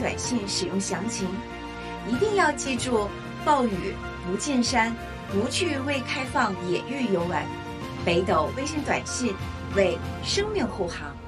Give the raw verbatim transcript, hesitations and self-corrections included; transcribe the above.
短信使用详情。一定要记住，暴雨不进山，不去未开放野域游玩。北斗微信短信为生命护航。